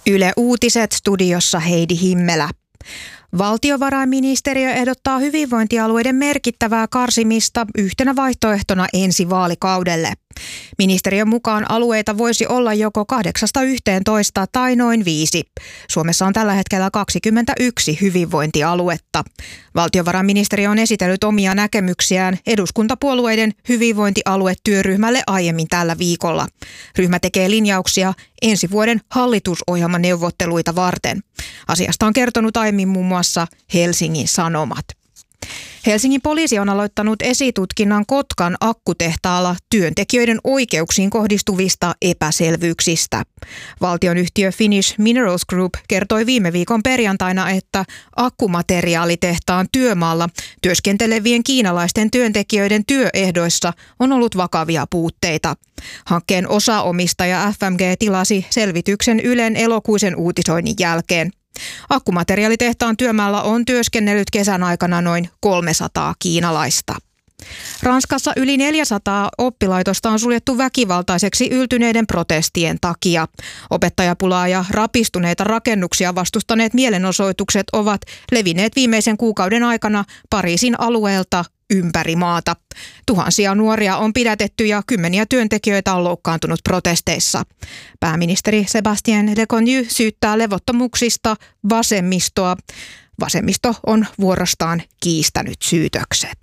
Yle Uutiset, studiossa Heidi Himmelä. Valtiovarainministeriö ehdottaa hyvinvointialueiden merkittävää karsimista yhtenä vaihtoehtona ensi vaalikaudelle. Ministeriön mukaan alueita voisi olla joko 8–11 tai noin 5. Suomessa on tällä hetkellä 21 hyvinvointialuetta. Valtiovarainministeriö on esitellyt omia näkemyksiään eduskuntapuolueiden hyvinvointialuetyöryhmälle aiemmin tällä viikolla. Ryhmä tekee linjauksia ensi vuoden hallitusohjelmaneuvotteluita varten. Asiasta on kertonut aiemmin muun muassa Helsingin Sanomat. Helsingin poliisi on aloittanut esitutkinnan Kotkan akkutehtaalla työntekijöiden oikeuksiin kohdistuvista epäselvyyksistä. Valtionyhtiö Finnish Minerals Group kertoi viime viikon perjantaina, että akkumateriaalitehtaan työmaalla työskentelevien kiinalaisten työntekijöiden työehdoissa on ollut vakavia puutteita. Hankkeen osaomistaja FMG tilasi selvityksen Ylen elokuisen uutisoinnin jälkeen. Akkumateriaalitehtaan työmaalla on työskennellyt kesän aikana noin 300 kiinalaista. Ranskassa yli 400 oppilaitosta on suljettu väkivaltaiseksi yltyneiden protestien takia. Opettajapulaa ja rapistuneita rakennuksia vastustaneet mielenosoitukset ovat levinneet viimeisen kuukauden aikana Pariisin alueelta ympäri maata. Tuhansia nuoria on pidätetty ja kymmeniä työntekijöitä on loukkaantunut protesteissa. Pääministeri Sébastien Lecornu syyttää levottomuuksista vasemmistoa. Vasemmisto on vuorostaan kiistänyt syytökset.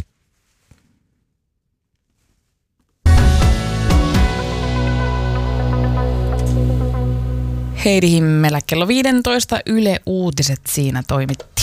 Heidi Himmelä, kello 15 Yle Uutiset siinä toimitti.